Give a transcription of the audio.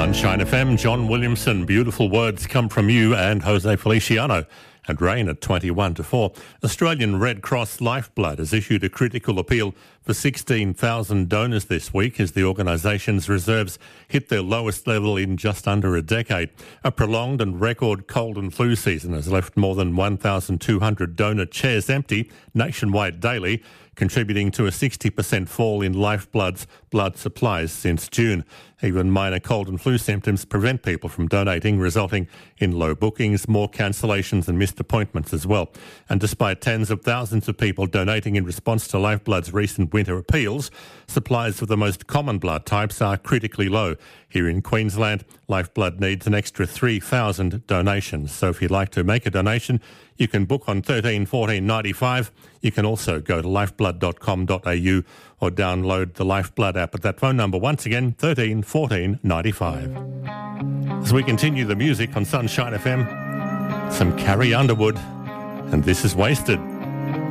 Sunshine FM, John Williamson. Beautiful words come from you and Jose Feliciano. And rain at 21-4. Australian Red Cross Lifeblood has issued a critical appeal for 16,000 donors this week as the organisation's reserves hit their lowest level in just under a decade. A prolonged and record cold and flu season has left more than 1,200 donor chairs empty nationwide daily, contributing to a 60% fall in Lifeblood's blood supplies since June. Even minor cold and flu symptoms prevent people from donating, resulting in low bookings, more cancellations and missed appointments as well. And despite tens of thousands of people donating in response to Lifeblood's recent winter appeals, supplies of the most common blood types are critically low. Here in Queensland, Lifeblood needs an extra 3,000 donations. So if you'd like to make a donation, you can book on 13 14 95. You can also go to lifeblood.com.au or download the Lifeblood app at that phone number. Once again, 13 14 95. As we continue the music on Sunshine FM, some Carrie Underwood, and this is Wasted.